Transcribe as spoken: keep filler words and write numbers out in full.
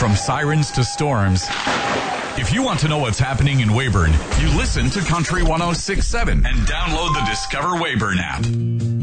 From sirens to storms. If you want to know what's happening in Weyburn, you listen to Country one oh six point seven and download the Discover Weyburn app.